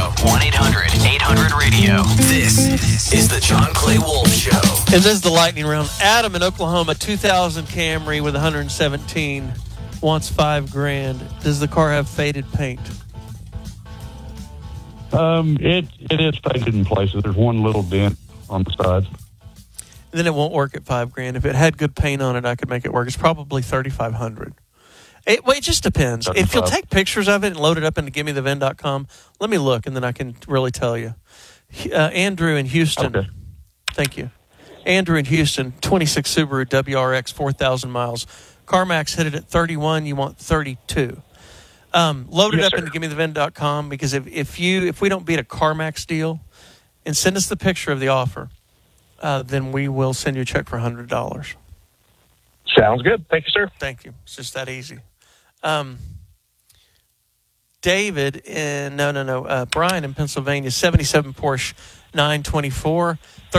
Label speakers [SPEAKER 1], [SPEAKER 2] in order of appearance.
[SPEAKER 1] 1-800-800-radio. This is the John Clay Wolf Show.
[SPEAKER 2] And this is the lightning round. Adam in Oklahoma, 2000 Camry with 117, wants $5,000. Does the car have faded paint?
[SPEAKER 3] It is faded in places. There's one little dent on the sides.
[SPEAKER 2] Then it won't work at $5,000. If it had good paint on it, I could make it work. It's probably $3,500. It just depends.
[SPEAKER 3] 35.
[SPEAKER 2] If you'll take pictures of it and load it up into GimmeTheVin.com, let me look, and then I can really tell you. Andrew in Houston.
[SPEAKER 3] Okay.
[SPEAKER 2] Thank you. Andrew in Houston, 26 Subaru WRX, 4,000 miles. CarMax hit it at 31. You want 32. Load it up into GimmeTheVin.com, because if we don't beat a CarMax deal, and send us the picture of the offer, then we will send you a check for $100.
[SPEAKER 4] Sounds good. Thank you, sir.
[SPEAKER 2] Thank you. It's just that easy. David in Brian in Pennsylvania, 77 Porsche 924.